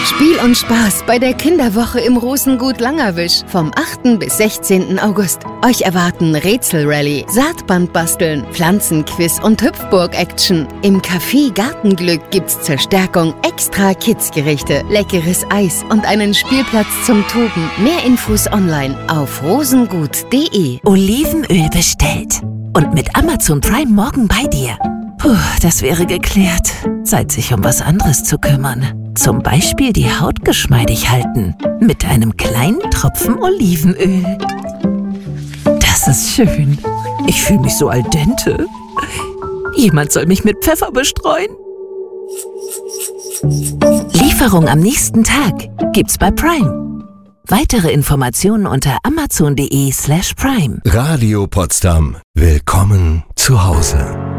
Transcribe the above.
Spiel und Spaß bei der Kinderwoche im Rosengut Langerwisch vom 8. bis 16. August. Euch erwarten Rätselrallye, Saatbandbasteln, Pflanzenquiz und Hüpfburg-Action. Im Café Gartenglück gibt's zur Stärkung extra Kidsgerichte, leckeres Eis und einen Spielplatz zum Toben. Mehr Infos online auf rosengut.de. Olivenöl bestellt und mit Amazon Prime morgen bei dir. Puh, das wäre geklärt. Zeit, sich um was anderes zu kümmern. Zum Beispiel die Haut geschmeidig halten. Mit einem kleinen Tropfen Olivenöl. Das ist schön. Ich fühle mich so al dente. Jemand soll mich mit Pfeffer bestreuen. Lieferung am nächsten Tag gibt's bei Prime. Weitere Informationen unter amazon.de/prime. Radio Potsdam. Willkommen zu Hause.